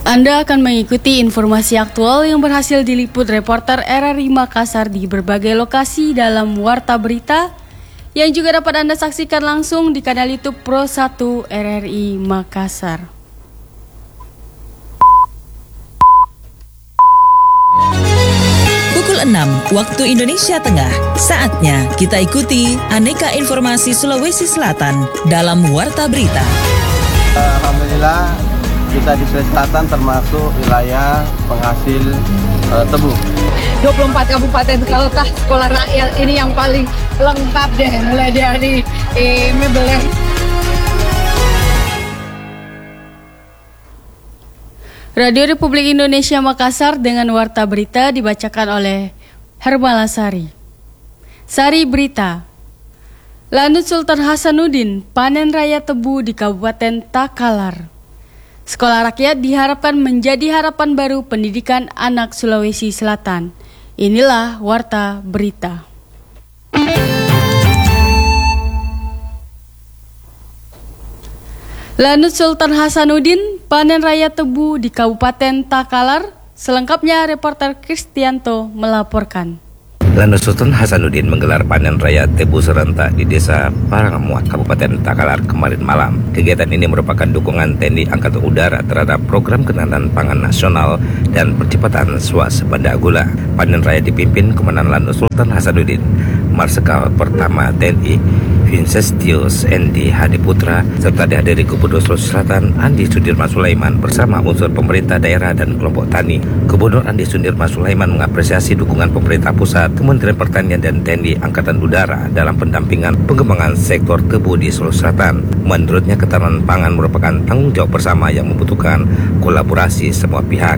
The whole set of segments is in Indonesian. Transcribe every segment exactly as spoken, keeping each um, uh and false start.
Anda akan mengikuti informasi aktual yang berhasil diliput reporter R R I Makassar di berbagai lokasi dalam Warta Berita yang juga dapat Anda saksikan langsung di kanal YouTube Pro satu R R I Makassar. Pukul enam waktu Indonesia Tengah, saatnya kita ikuti aneka informasi Sulawesi Selatan dalam Warta Berita. Alhamdulillah kita di Sulawesi Selatan termasuk wilayah penghasil uh, tebu. dua puluh empat kabupaten kota sekolah rakyat ini yang paling lengkap deh, mulai dari eh, mebel. Radio Republik Indonesia Makassar dengan Warta Berita dibacakan oleh Hermala Sari. Sari Berita. Lanut Sultan Hasanuddin panen raya tebu di Kabupaten Takalar. Sekolah rakyat diharapkan menjadi harapan baru pendidikan anak Sulawesi Selatan. Inilah Warta Berita. Lanut Sultan Hasanuddin panen raya tebu di Kabupaten Takalar. Selengkapnya reporter Kristianto melaporkan. Lanut Sultan Hasanuddin menggelar panen raya tebu serentak di Desa Parangamuat, Kabupaten Takalar kemarin malam. Kegiatan ini merupakan dukungan T N I Angkatan Udara terhadap program ketahanan pangan nasional dan percepatan swasembada gula. Panen raya dipimpin Komandan Lanut Sultan Hasanuddin, Marsikal Pertama T N I Vincentius Endi Hadiputra, serta dihadiri Gubernur Sulawesi Selatan Andi Sudirman Sulaiman bersama unsur pemerintah daerah dan kelompok tani. Gubernur Andi Sudirman Sulaiman mengapresiasi dukungan pemerintah pusat, Kementerian Pertanian dan T N I Angkatan Udara dalam pendampingan pengembangan sektor tebu di Sulawesi Selatan. Menurutnya ketahanan pangan merupakan tanggung jawab bersama yang membutuhkan kolaborasi semua pihak.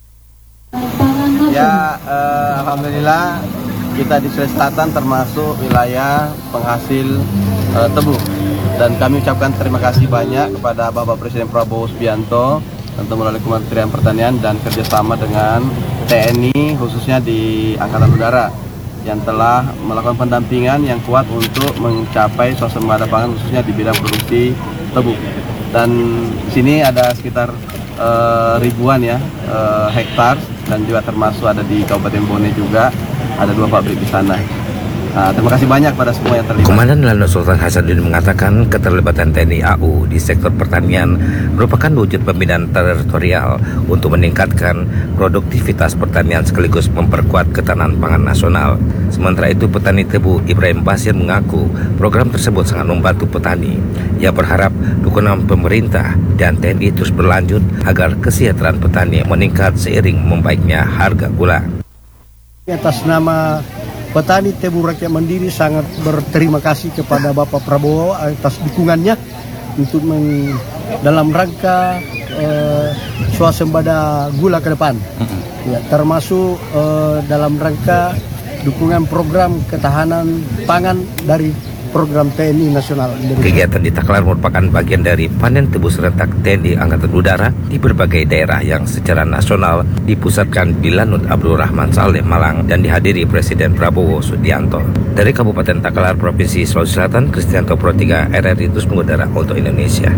Ya, eh, alhamdulillah kita di Sulawesi Selatan termasuk wilayah penghasil uh, tebu, dan kami ucapkan terima kasih banyak kepada Bapak Presiden Prabowo Subianto tentu melalui Kementerian Pertanian dan kerjasama dengan T N I khususnya di Angkatan Udara yang telah melakukan pendampingan yang kuat untuk mencapai swasembada pangan khususnya di bidang produksi tebu. Dan di sini ada sekitar uh, ribuan ya uh, hektar, dan juga termasuk ada di Kabupaten Bone juga. Ada dua pabrik di sana. Nah, terima kasih banyak pada semua yang terlibat. Komandan Lanut Sultan Hasanuddin mengatakan keterlibatan T N I A U di sektor pertanian merupakan wujud pembinaan teritorial untuk meningkatkan produktivitas pertanian sekaligus memperkuat ketahanan pangan nasional. Sementara itu, petani tebu Ibrahim Basir mengaku program tersebut sangat membantu petani. Ia berharap dukungan pemerintah dan T N I terus berlanjut agar kesejahteraan petani meningkat seiring membaiknya harga gula. Atas nama petani tebu rakyat mandiri sangat berterima kasih kepada Bapak Prabowo atas dukungannya untuk meng, dalam rangka eh, swasembada gula ke depan, ya, termasuk eh, dalam rangka dukungan program ketahanan pangan dari program T N I nasional. Kegiatan di Takalar merupakan bagian dari panen tebu serentak T N I Angkatan Udara di berbagai daerah yang secara nasional dipusatkan di Lanut Abdul Rahman Saleh Malang dan dihadiri Presiden Prabowo Subianto. Dari Kabupaten Takalar, Provinsi Sulawesi Selatan, Kristianto Pro tiga R R I terus mengudara untuk Indonesia.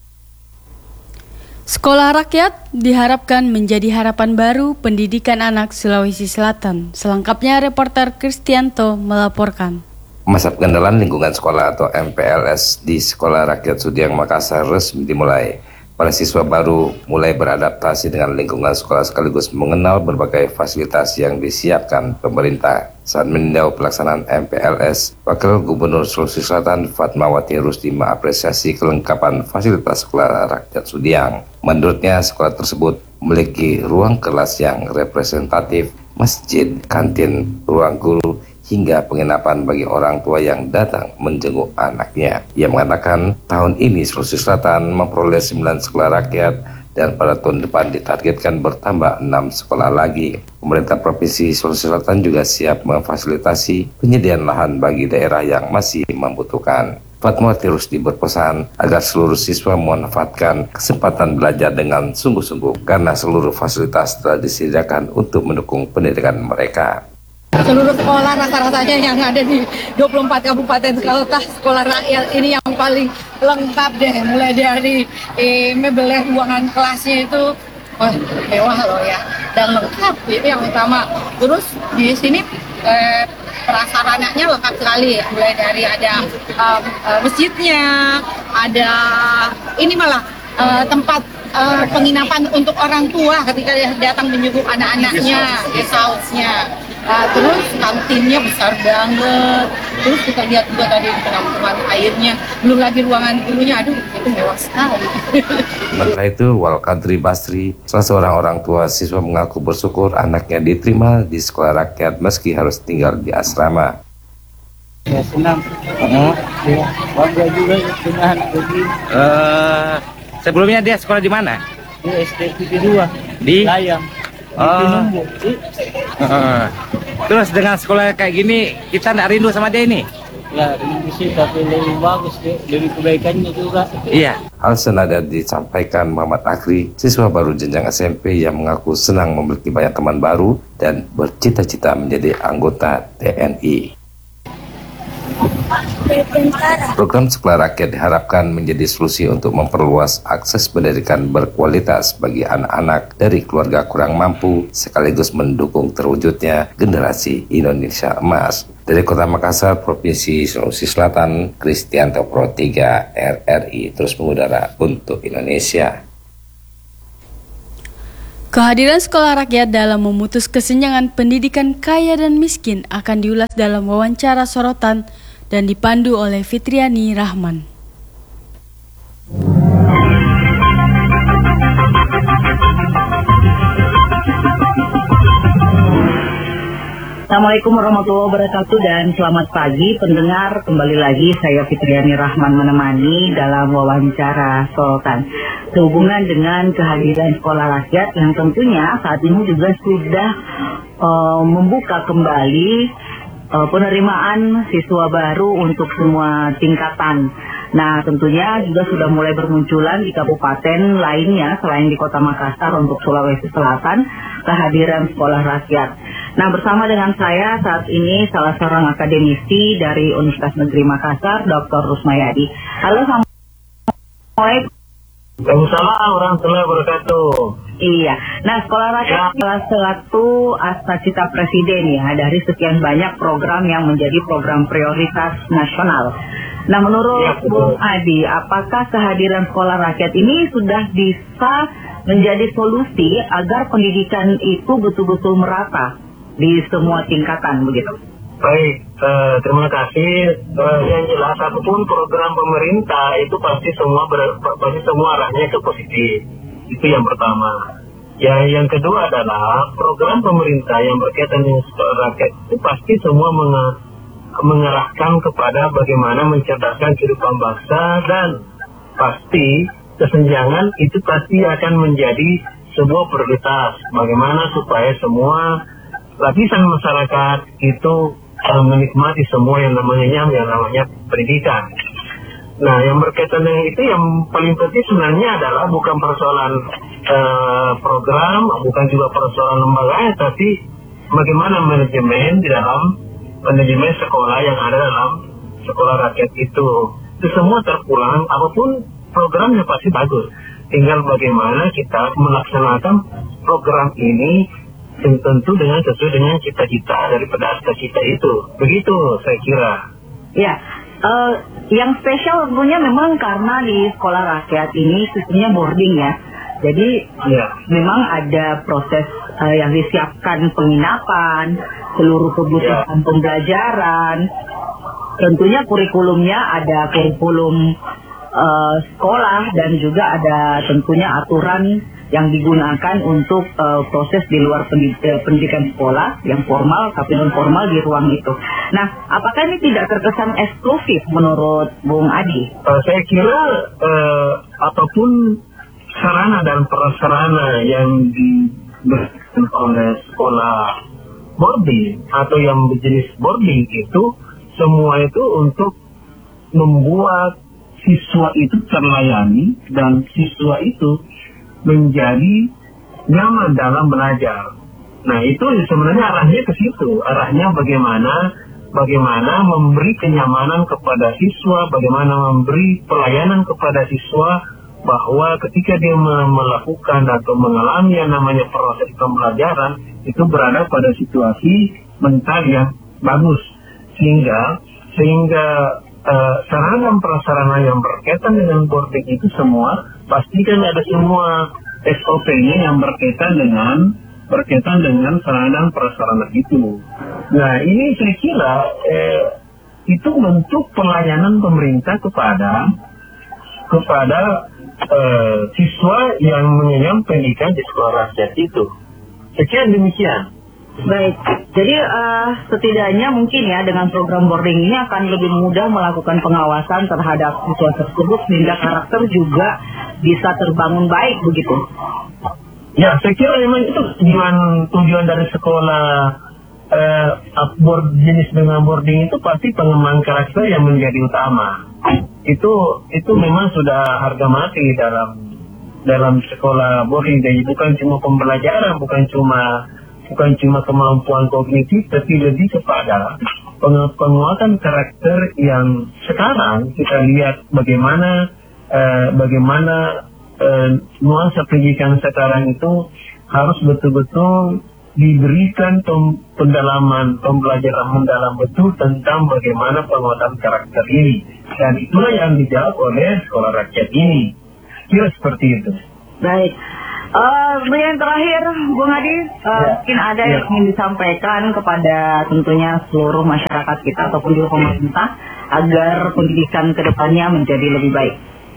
Sekolah rakyat diharapkan menjadi harapan baru pendidikan anak Sulawesi Selatan. Selengkapnya reporter Kristianto melaporkan. Masa pengenalan lingkungan sekolah atau M P L S di Sekolah Rakyat Sudiang Makassar resmi dimulai. Para siswa baru mulai beradaptasi dengan lingkungan sekolah sekaligus mengenal berbagai fasilitas yang disiapkan pemerintah. Saat meninjau pelaksanaan M P L S, Wakil Gubernur Sulawesi Selatan Fatmawati Rusdi mengapresiasi kelengkapan fasilitas Sekolah Rakyat Sudiang. Menurutnya, sekolah tersebut memiliki ruang kelas yang representatif, masjid, kantin, ruang guru, hingga penginapan bagi orang tua yang datang menjenguk anaknya. Ia mengatakan tahun ini Sulawesi Selatan memperoleh sembilan sekolah rakyat dan pada tahun depan ditargetkan bertambah enam sekolah lagi. Pemerintah Provinsi Sulawesi Selatan juga siap memfasilitasi penyediaan lahan bagi daerah yang masih membutuhkan. Fatmawati Rusdi berpesan agar seluruh siswa memanfaatkan kesempatan belajar dengan sungguh-sungguh karena seluruh fasilitas telah disediakan untuk mendukung pendidikan mereka. Seluruh sekolah rata-ratanya yang ada di dua puluh empat kabupaten kota sekolah rakyat ini yang paling lengkap deh, mulai dari eh, mebel ruangan kelasnya itu wah mewah loh ya, dan lengkap itu yang utama. Terus di sini eh, prasarananya lengkap sekali, mulai dari ada um, uh, masjidnya, ada ini malah uh, tempat uh, penginapan untuk orang tua ketika dia datang menjenguk anak-anaknya, guest house-nya. Uh, terus kantinnya besar banget. Terus kita lihat juga tadi penampungan airnya, belum lagi ruangan gurunya, aduh itu mewah sekali. Sementara itu, Walkadri Basri, salah seorang orang tua siswa, mengaku bersyukur anaknya diterima di sekolah rakyat meski harus tinggal di asrama. Ya senang, uh, ya, bangga juga punya anak begini. Uh, sebelumnya dia sekolah di mana? Di S D T dua Di Layang. Oh. Uh, terus dengan sekolah kayak gini, kita nggak rindu sama dia ini? Ya, rindu sih, tapi lebih bagus deh, lebih kebaikannya juga. Iya. Hal senada disampaikan Muhammad Akri, siswa baru jenjang S M P yang mengaku senang memiliki banyak teman baru dan bercita-cita menjadi anggota T N I. Program Sekolah Rakyat diharapkan menjadi solusi untuk memperluas akses pendidikan berkualitas bagi anak-anak dari keluarga kurang mampu, sekaligus mendukung terwujudnya generasi Indonesia emas. Dari Kota Makassar, Provinsi Sulawesi Selatan, Kristianto Pro tiga R R I terus mengudara untuk Indonesia. Kehadiran sekolah rakyat dalam memutus kesenjangan pendidikan kaya dan miskin akan diulas dalam wawancara sorotan dan dipandu oleh Fitriani Rahman. Assalamualaikum warahmatullahi wabarakatuh dan selamat pagi pendengar, kembali lagi saya Fitriani Rahman menemani dalam wawancara sorotan sehubungan dengan kehadiran sekolah rakyat yang tentunya saat ini juga sudah uh, membuka kembali Uh, penerimaan siswa baru untuk semua tingkatan. Nah, tentunya juga sudah mulai bermunculan di kabupaten lainnya selain di Kota Makassar untuk Sulawesi Selatan kehadiran sekolah rakyat. Nah, bersama dengan saya saat ini salah seorang akademisi dari Universitas Negeri Makassar, Doktor Rusmayadi. Halo, Assalamualaikum. Waalaikumsalam warahmatullahi wabarakatuh. Iya, nah sekolah rakyat salah satu cita presiden ya dari sekian banyak program yang menjadi program prioritas nasional. Nah menurut ya, Bung Adi, apakah kehadiran sekolah rakyat ini sudah bisa menjadi solusi agar pendidikan itu betul-betul merata di semua tingkatan begitu? Baik, uh, terima kasih. Uh, yang jelas apapun program pemerintah itu pasti semua ber, pasti semua arahnya ke positif. Itu yang pertama. Ya, yang kedua adalah program pemerintah yang berkaitan dengan sekolah rakyat itu pasti semua menge- mengerahkan kepada bagaimana mencerdaskan kehidupan bangsa, dan pasti kesenjangan itu pasti akan menjadi sebuah prioritas. Bagaimana supaya semua lapisan masyarakat itu uh, menikmati semua yang namanya yang namanya pendidikan. Nah, yang berkaitan dengan itu yang paling penting sebenarnya adalah bukan persoalan uh, program, bukan juga persoalan lembaga, tapi bagaimana manajemen di dalam manajemen sekolah yang ada dalam sekolah rakyat itu. Itu semua terpulang, apapun programnya pasti bagus. Tinggal bagaimana kita melaksanakan program ini tentu dengan sesuai dengan cita-cita daripada cita-cita itu. Begitu saya kira. Ya. Uh, yang spesial tentunya memang karena di sekolah rakyat ini sistemnya boarding ya. Jadi ya, memang ada proses uh, yang disiapkan penginapan, seluruh kebutuhan ya. Pembelajaran. Tentunya kurikulumnya ada kurikulum uh, sekolah dan juga ada tentunya aturan yang digunakan untuk uh, proses di luar pendidikan, pendidikan sekolah yang formal tapi non formal di ruang itu. Nah, apakah ini tidak terkesan eksklusif menurut Bung Adi? Uh, saya kira uh, apapun sarana dan prasarana yang diberikan oleh sekolah boarding atau yang berjenis boarding itu, semua itu untuk membuat siswa itu terlayani dan siswa itu menjadi nyaman dalam belajar. Nah, itu sebenarnya arahnya ke situ. Arahnya bagaimana bagaimana memberi kenyamanan kepada siswa, bagaimana memberi pelayanan kepada siswa bahwa ketika dia melakukan atau mengalami yang namanya proses pembelajaran itu berada pada situasi mental yang bagus, sehingga sehingga uh, sarana prasarana yang berkaitan dengan boarding itu semua pastikan ada semua S O P-nya yang berkaitan dengan berkaitan dengan sarana prasarana itu. Nah, ini saya kira eh, itu bentuk pelayanan pemerintah kepada kepada Uh, siswa yang mengenyam pendidikan di sekolah rakyat itu. Sekian demikian. Baik, jadi uh, setidaknya mungkin ya dengan program boarding ini akan lebih mudah melakukan pengawasan terhadap siswa tersebut sehingga karakter juga bisa terbangun baik begitu. Ya, saya kira memang itu tujuan tujuan dari sekolah uh, board, jenis dengan boarding itu pasti pengembangan karakter yang menjadi utama. Itu itu memang sudah harga mati dalam dalam sekolah boarding. Jadi bukan cuma pembelajaran, bukan cuma bukan cuma kemampuan kognitif, tapi lebih kepada penguatan karakter yang sekarang kita lihat bagaimana eh, bagaimana eh, nuansa pendidikan sekarang itu harus betul-betul diberikan pendalaman, pembelajaran mendalam betul tentang bagaimana penguatan karakter ini. Dan itulah yang dijawab oleh sekolah rakyat ini. Kira seperti itu. Baik. Uh, yang terakhir, Bung Adi, uh, ya. mungkin ada ya. yang ingin disampaikan kepada tentunya seluruh masyarakat kita ataupun juga pemerintah agar pendidikan ke depannya menjadi lebih baik.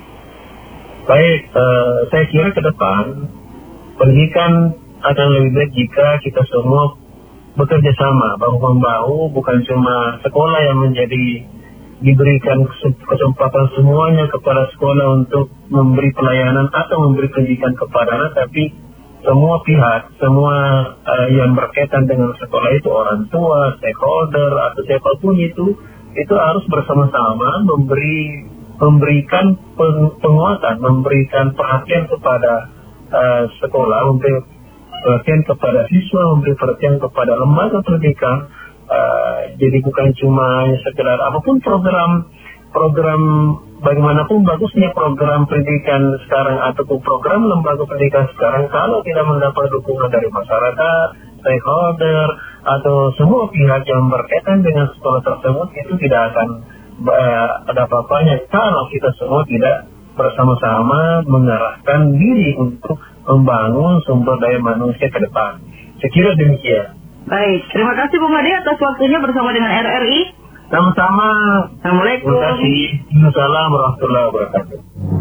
Baik, uh, saya kira ke depan pendidikan akan lebih baik jika kita semua bekerja sama, bahu-membahu, bukan cuma sekolah yang menjadi diberikan kesempatan semuanya kepada sekolah untuk memberi pelayanan atau memberi pendidikan kepada anak, tapi semua pihak, semua uh, yang berkaitan dengan sekolah itu, orang tua, stakeholder, atau siapapun itu, itu harus bersama-sama memberi memberikan penguatan, memberikan perhatian kepada uh, sekolah, memberi perhatian kepada siswa, memberi perhatian kepada lembaga pendidikan. Uh, jadi bukan cuma sekedar apapun program program bagaimanapun bagusnya program pendidikan sekarang ataupun program lembaga pendidikan sekarang, kalau tidak mendapat dukungan dari masyarakat, stakeholder atau semua pihak yang berkaitan dengan sekolah tersebut, itu tidak akan uh, ada apa-apanya kalau kita semua tidak bersama-sama mengarahkan diri untuk membangun sumber daya manusia ke depan. Saya kira demikian. Baik, terima kasih Bung Adi atas waktunya bersama dengan R R I. Sama-sama. Assalamualaikum. Terima kasih. Assalamualaikum warahmatullahi wabarakatuh.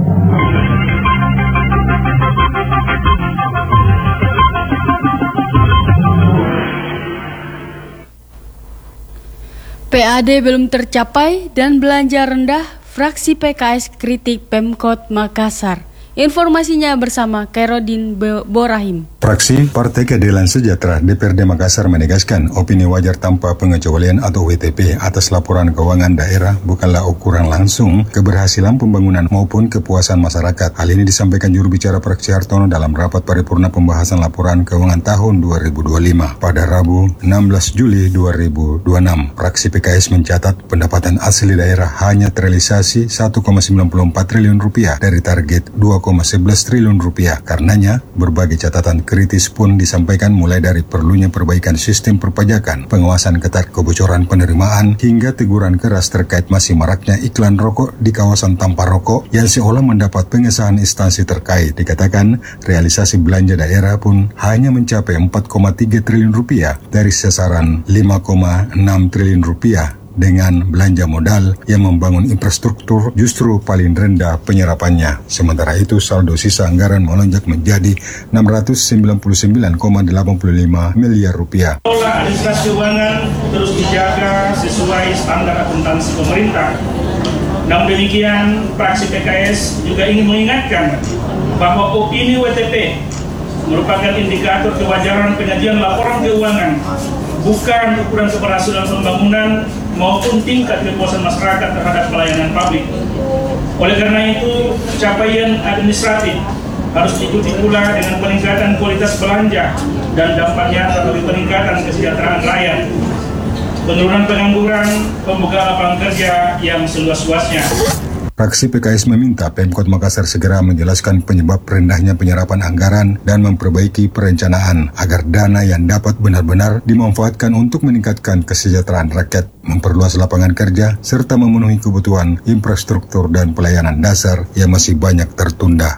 P A D belum tercapai dan belanja rendah, fraksi P K S kritik Pemkot Makassar. Informasinya bersama Kairodin Borahim. Fraksi Partai Keadilan Sejahtera D P R D Makassar menegaskan opini wajar tanpa pengecualian atau W T P atas laporan keuangan daerah bukanlah ukuran langsung keberhasilan pembangunan maupun kepuasan masyarakat. Hal ini disampaikan juru bicara Fraksi Hartono dalam rapat paripurna pembahasan laporan keuangan tahun dua ribu dua puluh lima pada Rabu enam belas Juli dua ribu dua puluh enam. Fraksi P K S mencatat pendapatan asli daerah hanya terrealisasi satu koma sembilan empat triliun rupiah dari target dua koma sebelas triliun rupiah. Karenanya, berbagai catatan kritis pun disampaikan mulai dari perlunya perbaikan sistem perpajakan, pengawasan ketat kebocoran penerimaan, hingga teguran keras terkait masih maraknya iklan rokok di kawasan tanpa rokok yang seolah mendapat pengesahan instansi terkait. Dikatakan, realisasi belanja daerah pun hanya mencapai empat koma tiga triliun rupiah dari sasaran lima koma enam triliun rupiah. Dengan belanja modal yang membangun infrastruktur justru paling rendah penyerapannya. Sementara itu saldo sisa anggaran melonjak menjadi enam ratus sembilan puluh sembilan koma delapan lima miliar rupiah. Pola administrasi keuangan terus dijaga sesuai standar akuntansi pemerintah. Namun demikian, fraksi P K S juga ingin mengingatkan bahwa opini W T P merupakan indikator kewajaran penyajian laporan keuangan, bukan ukuran keberhasilan pembangunan maupun tingkat kepuasan masyarakat terhadap pelayanan publik. Oleh karena itu, capaian administratif harus diikuti pula dengan peningkatan kualitas belanja dan dampaknya bagi peningkatan kesejahteraan rakyat, penurunan pengangguran, pembukaan lapangan kerja yang seluas-luasnya. Fraksi P K S meminta Pemkot Makassar segera menjelaskan penyebab rendahnya penyerapan anggaran dan memperbaiki perencanaan agar dana yang dapat benar-benar dimanfaatkan untuk meningkatkan kesejahteraan rakyat, memperluas lapangan kerja, serta memenuhi kebutuhan infrastruktur dan pelayanan dasar yang masih banyak tertunda.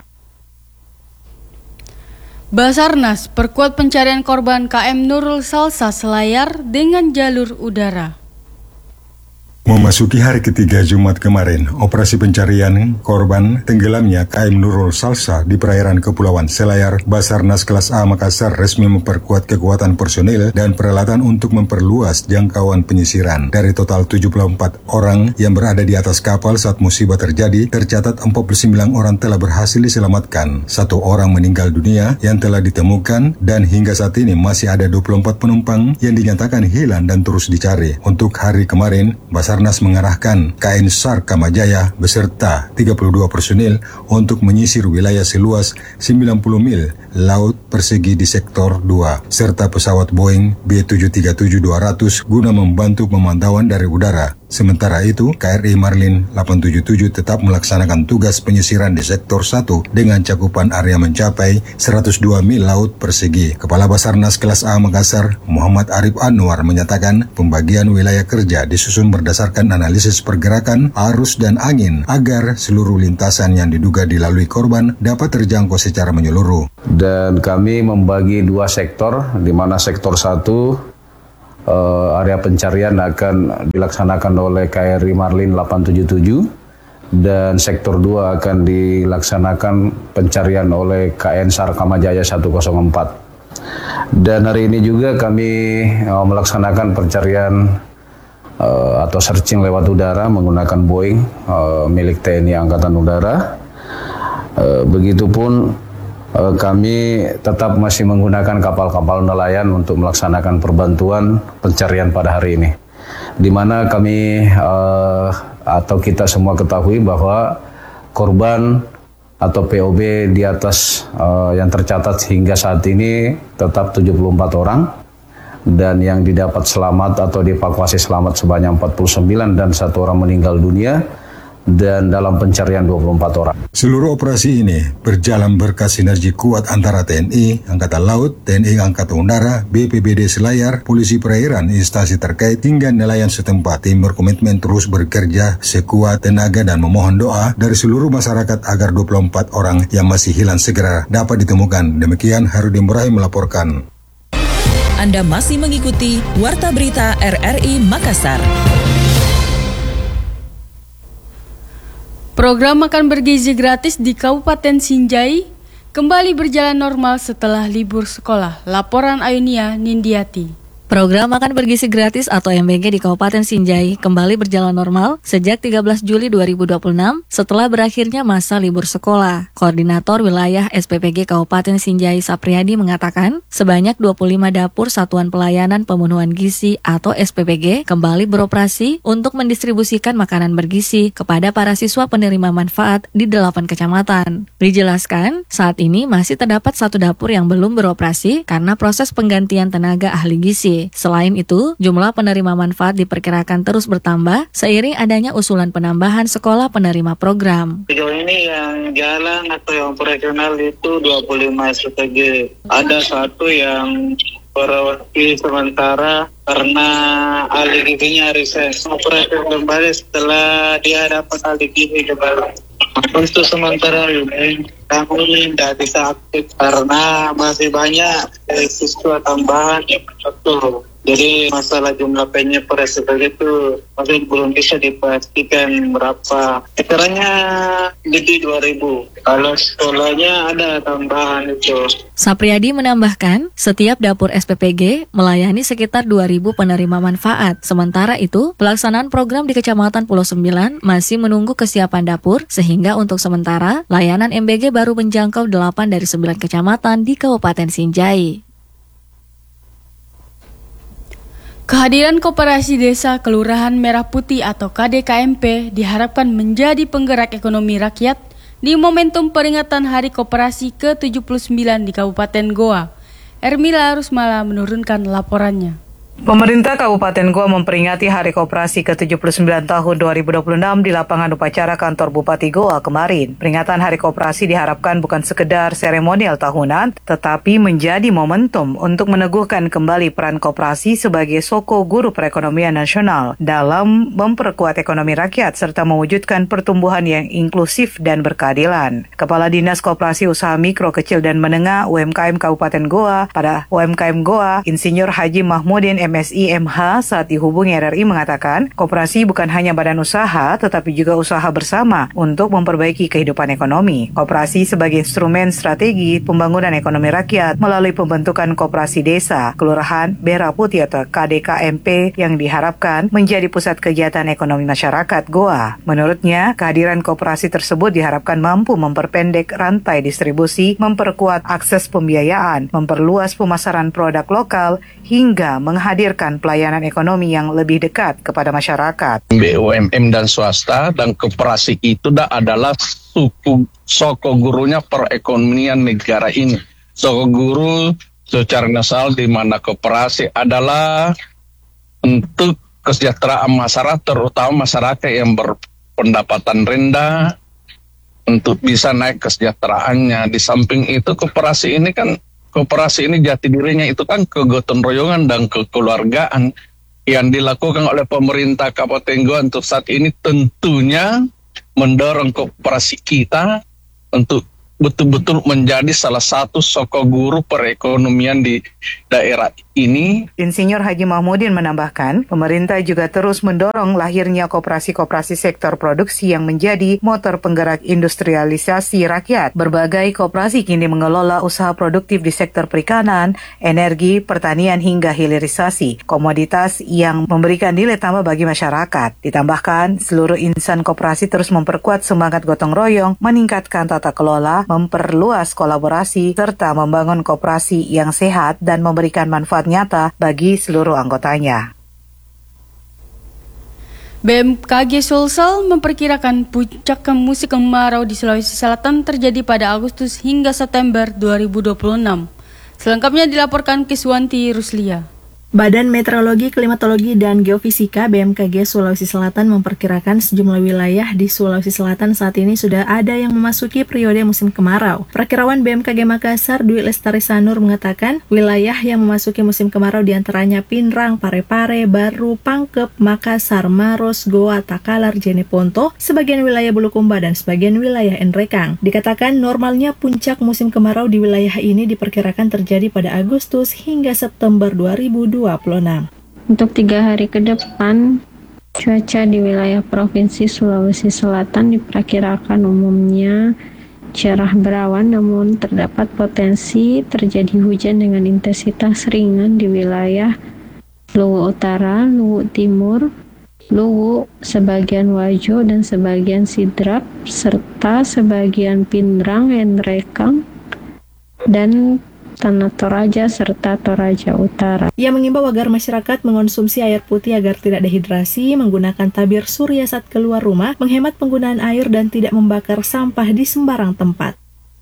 Basarnas perkuat pencarian korban K M Nurul Salsa Selayar dengan jalur udara. Memasuki hari ketiga Jumat kemarin, operasi pencarian korban tenggelamnya K M Nurul Salsa di perairan Kepulauan Selayar, Basarnas kelas A Makassar resmi memperkuat kekuatan personil dan peralatan untuk memperluas jangkauan penyisiran. Dari total tujuh puluh empat orang yang berada di atas kapal saat musibah terjadi, tercatat empat puluh sembilan orang telah berhasil diselamatkan. Satu orang meninggal dunia yang telah ditemukan dan hingga saat ini masih ada dua puluh empat penumpang yang dinyatakan hilang dan terus dicari. Untuk hari kemarin, Basarnas Basarnas mengerahkan K N SAR Kamajaya beserta tiga puluh dua personil untuk menyisir wilayah seluas sembilan puluh mil laut persegi di sektor dua, serta pesawat Boeing B tujuh tiga tujuh dua ratus guna membantu pemantauan dari udara. Sementara itu, K R I Marlin delapan tujuh tujuh tetap melaksanakan tugas penyisiran di sektor satu dengan cakupan area mencapai seratus dua mil laut persegi. Kepala Basarnas kelas A Makassar, Muhammad Arif Anwar, menyatakan pembagian wilayah kerja disusun berdasarkan analisis pergerakan, arus, dan angin agar seluruh lintasan yang diduga dilalui korban dapat terjangkau secara menyeluruh. Dan kami membagi dua sektor, di mana sektor satu Uh, area pencarian akan dilaksanakan oleh K R I Marlin delapan tujuh tujuh dan sektor dua akan dilaksanakan pencarian oleh K N SAR Kamajaya seratus empat. Dan hari ini juga kami uh, melaksanakan pencarian uh, atau searching lewat udara menggunakan Boeing uh, milik T N I Angkatan Udara. Uh, begitupun kami tetap masih menggunakan kapal-kapal nelayan untuk melaksanakan perbantuan pencarian pada hari ini. Di mana kami uh, atau kita semua ketahui bahwa korban atau P O B di atas uh, yang tercatat hingga saat ini tetap tujuh puluh empat orang. Dan yang didapat selamat atau dievakuasi selamat sebanyak empat puluh sembilan dan satu orang meninggal dunia. Dan dalam pencarian dua puluh empat orang. Seluruh operasi ini berjalan berkat sinergi kuat antara T N I, Angkatan Laut, T N I Angkatan Udara, B P B D Selayar, Polisi Perairan, instansi terkait, hingga nelayan setempat. Tim berkomitmen terus bekerja sekuat tenaga dan memohon doa dari seluruh masyarakat agar dua puluh empat orang yang masih hilang segera dapat ditemukan. Demikian Harudin Ibrahim melaporkan. Anda masih mengikuti Warta Berita R R I Makassar. Program makan bergizi gratis di Kabupaten Sinjai kembali berjalan normal setelah libur sekolah. Laporan Ayunia Nindiati. Program makan bergizi gratis atau M B G di Kabupaten Sinjai kembali berjalan normal sejak tiga belas Juli dua ribu dua puluh enam setelah berakhirnya masa libur sekolah. Koordinator Wilayah S P P G Kabupaten Sinjai Sapriyadi mengatakan sebanyak dua puluh lima dapur Satuan Pelayanan Pemenuhan Gizi atau S P P G kembali beroperasi untuk mendistribusikan makanan bergizi kepada para siswa penerima manfaat di delapan kecamatan. Dijelaskan, saat ini masih terdapat satu dapur yang belum beroperasi karena proses penggantian tenaga ahli gizi. Selain itu, jumlah penerima manfaat diperkirakan terus bertambah seiring adanya usulan penambahan sekolah penerima program. Sejauh ini yang jalan atau yang operasional itu dua puluh lima S P P G. Ada satu yang berhenti sementara karena ahli gizinya reses. Operasi kembali setelah dia dapat ahli gizi kembali. Untuk sementara ini kami tidak bisa aktif karena masih banyak eh, siswa tambahan yang betul. Jadi masalah jumlah penyeper S P P G itu masih belum bisa dipastikan berapa. Sekarangnya lebih dua ribu. Kalau sekolahnya ada tambahan itu. Sapriyadi menambahkan, setiap dapur S P P G melayani sekitar dua ribu penerima manfaat. Sementara itu, pelaksanaan program di Kecamatan Pulau Sembilan masih menunggu kesiapan dapur, sehingga untuk sementara, layanan M B G baru menjangkau delapan dari sembilan kecamatan di Kabupaten Sinjai. Kehadiran Koperasi Desa Kelurahan Merah Putih atau K D K M P diharapkan menjadi penggerak ekonomi rakyat di momentum peringatan Hari Koperasi ke tujuh puluh sembilan di Kabupaten Goa. Ermila Rusmala menurunkan laporannya. Pemerintah Kabupaten Goa memperingati Hari Koperasi ke tujuh puluh sembilan tahun dua ribu dua puluh enam di lapangan upacara kantor Bupati Goa kemarin. Peringatan Hari Koperasi diharapkan bukan sekedar seremonial tahunan, tetapi menjadi momentum untuk meneguhkan kembali peran koperasi sebagai soko guru perekonomian nasional dalam memperkuat ekonomi rakyat serta mewujudkan pertumbuhan yang inklusif dan berkeadilan. Kepala Dinas Koperasi Usaha Mikro, Kecil dan Menengah U M K M Kabupaten Goa pada U M K M Goa, Insinyur Haji Mahmudin M Si M H saat dihubungi R R I mengatakan, koperasi bukan hanya badan usaha tetapi juga usaha bersama untuk memperbaiki kehidupan ekonomi. Koperasi sebagai instrumen strategi pembangunan ekonomi rakyat melalui pembentukan koperasi desa, kelurahan, Merah Putih atau K D K M P yang diharapkan menjadi pusat kegiatan ekonomi masyarakat Goa. Menurutnya, kehadiran koperasi tersebut diharapkan mampu memperpendek rantai distribusi, memperkuat akses pembiayaan, memperluas pemasaran produk lokal, hingga menghadirkan pelayanan ekonomi yang lebih dekat kepada masyarakat. B U M M dan swasta dan koperasi itu adalah suku soko gurunya perekonomian negara ini. Soko guru secara nasional di mana koperasi adalah untuk kesejahteraan masyarakat, terutama masyarakat yang berpendapatan rendah untuk bisa naik kesejahteraannya. Di samping itu koperasi ini kan Koperasi ini jati dirinya itu kan kegotong royongan dan kekeluargaan yang dilakukan oleh pemerintah Kabupaten Goa untuk saat ini tentunya mendorong koperasi kita untuk betul-betul menjadi salah satu soko guru perekonomian di daerah ini. Insinyur Haji Mahmudin menambahkan, pemerintah juga terus mendorong lahirnya koperasi-koperasi sektor produksi yang menjadi motor penggerak industrialisasi rakyat. Berbagai koperasi kini mengelola usaha produktif di sektor perikanan, energi, pertanian hingga hilirisasi, komoditas yang memberikan nilai tambah bagi masyarakat. Ditambahkan, seluruh insan koperasi terus memperkuat semangat gotong royong, meningkatkan tata kelola, memperluas kolaborasi, serta membangun koperasi yang sehat dan memberikan manfaat nyata bagi seluruh anggotanya. B M K G Sulsel memperkirakan puncak musim kemarau di Sulawesi Selatan terjadi pada Agustus hingga September dua ribu dua puluh enam. Selengkapnya dilaporkan Kiswanti Ruslia. Badan Meteorologi, Klimatologi, dan Geofisika B M K G Sulawesi Selatan memperkirakan sejumlah wilayah di Sulawesi Selatan saat ini sudah ada yang memasuki periode musim kemarau. Perakirawan B M K G Makassar, Dwi Lestari Sanur mengatakan, wilayah yang memasuki musim kemarau diantaranya Pinrang, Parepare, Baru, Pangkep, Makassar, Maros, Goa, Takalar, Jeneponto, sebagian wilayah Bulukumba, dan sebagian wilayah Enrekang. Dikatakan normalnya puncak musim kemarau di wilayah ini diperkirakan terjadi pada Agustus hingga September dua ribu dua puluh enam. Untuk tiga hari ke depan, cuaca di wilayah Provinsi Sulawesi Selatan diperkirakan umumnya cerah berawan, namun terdapat potensi terjadi hujan dengan intensitas ringan di wilayah Luwu Utara, Luwu Timur, Luwu, sebagian Wajo, dan sebagian Sidrap, serta sebagian Pinrang, Enrekang, dan Tanah Toraja serta Toraja Utara. Ia mengimbau agar masyarakat mengonsumsi air putih agar tidak dehidrasi, menggunakan tabir surya saat keluar rumah, menghemat penggunaan air dan tidak membakar sampah di sembarang tempat.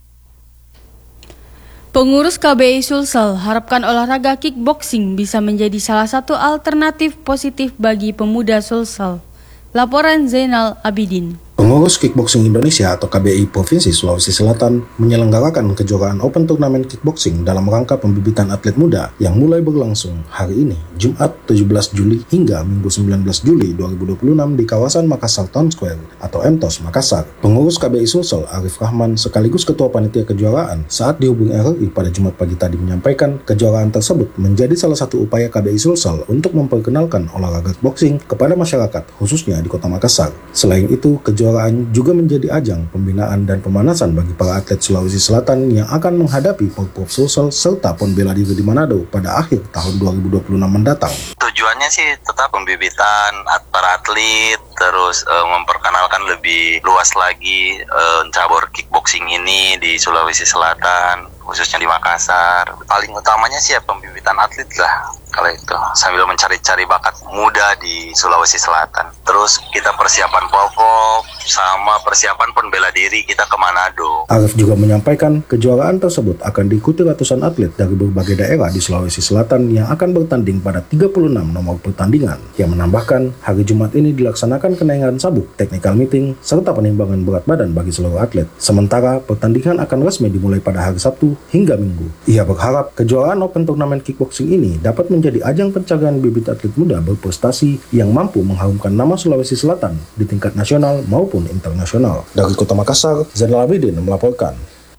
Pengurus K B I Sulsel harapkan olahraga kickboxing bisa menjadi salah satu alternatif positif bagi pemuda Sulsel. Laporan Zainal Abidin. Pengurus Kickboxing Indonesia atau K B I Provinsi Sulawesi Selatan menyelenggarakan kejuaraan Open Turnamen Kickboxing dalam rangka pembibitan atlet muda yang mulai berlangsung hari ini, Jumat tujuh belas Juli hingga Minggu sembilan belas Juli dua ribu dua puluh enam di kawasan Makassar Town Square atau M T O S Makassar. Pengurus K B I Sulsel Arif Rahman sekaligus Ketua Panitia Kejuaraan saat dihubungi R R I pada Jumat pagi tadi menyampaikan kejuaraan tersebut menjadi salah satu upaya K B I Sulsel untuk memperkenalkan olahraga kickboxing kepada masyarakat khususnya di Kota Makassar. Selain itu, kejuaraan Kejuaraan juga menjadi ajang pembinaan dan pemanasan bagi para atlet Sulawesi Selatan yang akan menghadapi Porprov Sulsel serta Pon Bela Diri di Manado pada akhir tahun dua ribu dua puluh enam mendatang. Tujuannya sih tetap pembibitan para atlet, terus uh, memperkenalkan lebih luas lagi uh, cabur kickboxing ini di Sulawesi Selatan, khususnya di Makassar. Paling utamanya sih ya pembibitan atlet lah kalau itu, sambil mencari-cari bakat muda di Sulawesi Selatan. Terus kita persiapan Porprov, sama persiapan pun bela diri kita ke Manado. Arif juga menyampaikan kejuaraan tersebut akan diikuti ratusan atlet dari berbagai daerah di Sulawesi Selatan yang akan bertanding pada tiga puluh enam nomor pertandingan. Yang menambahkan, hari Jumat ini dilaksanakan kenaikan sabuk, technical meeting, serta penimbangan berat badan bagi seluruh atlet. Sementara pertandingan akan resmi dimulai pada hari Sabtu hingga Minggu. Ia berharap kejuaraan Open Turnamen Kickboxing ini dapat menjadi ajang pencarian bibit atlet muda berprestasi yang mampu mengharumkan nama Sulawesi Selatan di tingkat nasional maupun internasional. Dari Kota Makassar, Zainal Abidin melaporkan.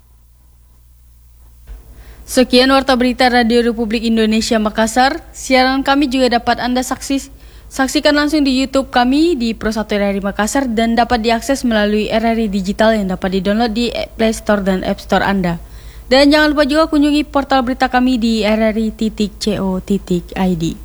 Sekian Warta Berita Radio Republik Indonesia Makassar. Siaran kami juga dapat Anda saksi, saksikan langsung di YouTube kami di Pro satu R R I Makassar dan dapat diakses melalui R R I Digital yang dapat di-download di Play Store dan App Store Anda. Dan jangan lupa juga kunjungi portal berita kami di r r i titik co titik i d.